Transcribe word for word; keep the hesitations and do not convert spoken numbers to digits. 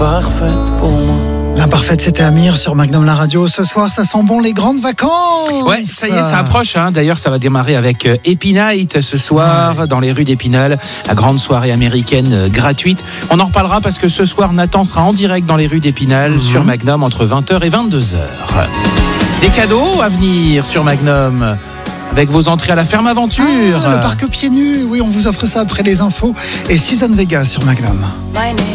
Parfaite pour moi. L'imparfaite, c'était Amir sur Magnum La Radio. Ce soir, ça sent bon les grandes vacances. Ouais, ça y est, ça approche. Hein. D'ailleurs, ça va démarrer avec euh, Happy Night ce soir ouais. dans les rues d'Épinal. La grande soirée américaine euh, gratuite. On en reparlera parce que ce soir, Nathan sera en direct dans les rues d'Épinal mm-hmm. sur Magnum entre vingt heures et vingt-deux heures. Des cadeaux à venir sur Magnum. Avec vos entrées à la ferme aventure. Ah, le parc pieds nus. Oui, on vous offre ça après les infos. Et Suzanne Vega sur Magnum.